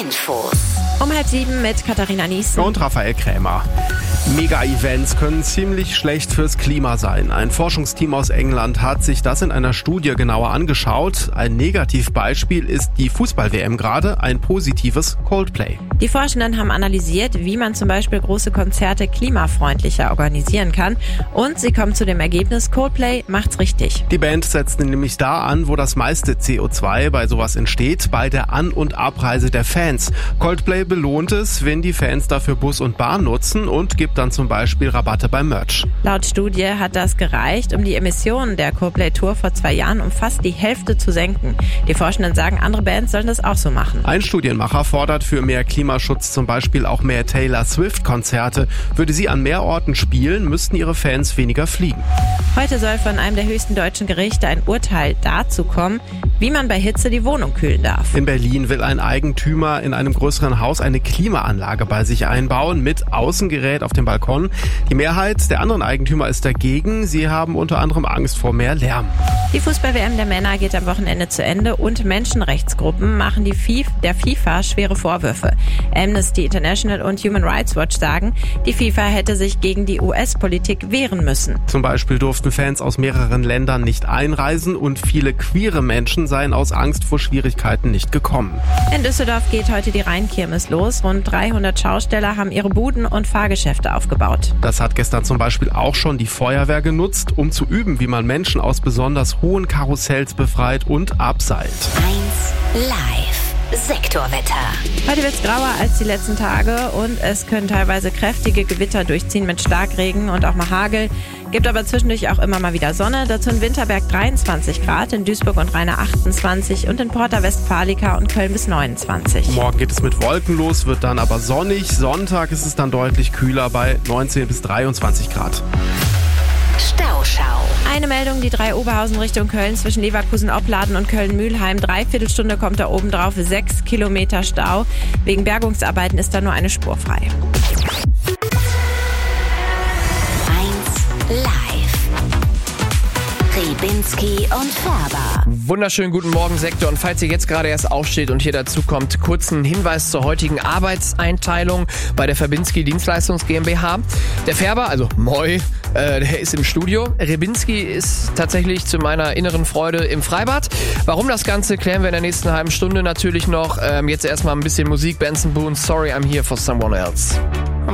Infos. Um 6:30 mit Katharina Niesen und Raphael Krämer. Mega-Events können ziemlich schlecht fürs Klima sein. Ein Forschungsteam aus England hat sich das in einer Studie genauer angeschaut. Ein Negativbeispiel ist die Fußball-WM gerade, ein positives Coldplay. Die Forschenden haben analysiert, wie man zum Beispiel große Konzerte klimafreundlicher organisieren kann. Und sie kommen zu dem Ergebnis, Coldplay macht's richtig. Die Band setzt nämlich da an, wo das meiste CO2 bei sowas entsteht, bei der An- und Abreise der Fans. Coldplay belohnt es, wenn die Fans dafür Bus und Bahn nutzen und gibt dann zum Beispiel Rabatte beim Merch. Laut Studie hat das gereicht, um die Emissionen der Coldplay-Tour vor 2 Jahren um fast die Hälfte zu senken. Die Forschenden sagen, andere Bands sollen das auch so machen. Ein Studienmacher fordert für mehr Klimaschutz zum Beispiel auch mehr Taylor Swift-Konzerte. Würde sie an mehr Orten spielen, müssten ihre Fans weniger fliegen. Heute soll von einem der höchsten deutschen Gerichte ein Urteil dazu kommen, wie man bei Hitze die Wohnung kühlen darf. In Berlin will ein Eigentümer in einem größeren Haus eine Klimaanlage bei sich einbauen mit Außengerät auf dem Balkon. Die Mehrheit der anderen Eigentümer ist dagegen. Sie haben unter anderem Angst vor mehr Lärm. Die Fußball-WM der Männer geht am Wochenende zu Ende und Menschenrechtsgruppen machen der FIFA schwere Vorwürfe. Amnesty International und Human Rights Watch sagen, die FIFA hätte sich gegen die US-Politik wehren müssen. Zum Beispiel durften Fans aus mehreren Ländern nicht einreisen und viele queere Menschen seien aus Angst vor Schwierigkeiten nicht gekommen. In Düsseldorf geht heute die Rheinkirmes los. Rund 300 Schausteller haben ihre Buden und Fahrgeschäfte aufgebaut. Das hat gestern zum Beispiel auch schon die Feuerwehr genutzt, um zu üben, wie man Menschen aus besonders hohen Karussells befreit und abseilt. 1 Live. Sektorwetter. Heute wird's grauer als die letzten Tage und es können teilweise kräftige Gewitter durchziehen mit Starkregen und auch mal Hagel. Gibt aber zwischendurch auch immer mal wieder Sonne. Dazu in Winterberg 23 Grad, in Duisburg und Rheine 28 und in Porta Westfalica und Köln bis 29. Morgen geht es mit Wolken los, wird dann aber sonnig. Sonntag ist es dann deutlich kühler bei 19 bis 23 Grad. Stauschau. Eine Meldung, die 3 Oberhausen Richtung Köln zwischen Leverkusen-Opladen und Köln-Mühlheim. 3/4 Stunde kommt da oben drauf, 6 Kilometer Stau. Wegen Bergungsarbeiten ist da nur eine Spur frei. 1 Live. Ribinski und Färber. Wunderschönen guten Morgen, Sektor. Und falls ihr jetzt gerade erst aufsteht und hier dazu kommt, kurzen Hinweis zur heutigen Arbeitseinteilung bei der Verbinski Dienstleistungs GmbH. Der Färber, also Moi, der ist im Studio. Ribinski ist tatsächlich zu meiner inneren Freude im Freibad. Warum das Ganze, klären wir in der nächsten halben Stunde natürlich noch. Jetzt erstmal ein bisschen Musik. Benson Boone, Sorry I'm Here for Someone Else.